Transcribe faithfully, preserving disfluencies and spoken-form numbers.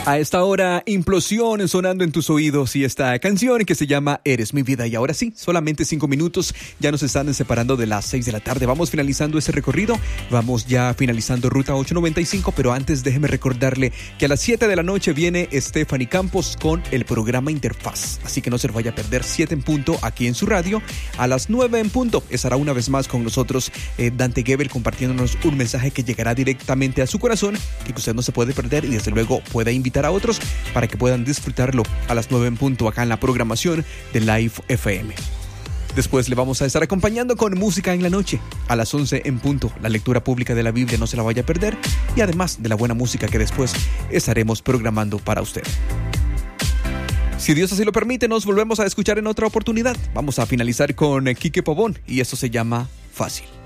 A esta hora, Implosión sonando en tus oídos y esta canción que se llama Eres mi vida. Y ahora sí, solamente cinco minutos, ya nos están separando de las seis de la tarde. Vamos finalizando ese recorrido, vamos ya finalizando Ruta ochocientos noventa y cinco, pero antes déjeme recordarle que a las siete de la noche viene Stephanie Campos con el programa Interfaz. Así que no se lo vaya a perder, siete en punto aquí en su radio. A las nueve en punto estará una vez más con nosotros eh, Dante Gebel compartiéndonos un mensaje que llegará directamente a su corazón y que usted no se puede perder y desde luego puede invitar a otros para que puedan disfrutarlo a las nueve en punto acá en la programación de Live F M. Después le vamos a estar acompañando con música en la noche a las once en punto. La lectura pública de la Biblia no se la vaya a perder y además de la buena música que después estaremos programando para usted. Si Dios así lo permite, nos volvemos a escuchar en otra oportunidad. Vamos a finalizar con Quique Pavón y esto se llama Fácil.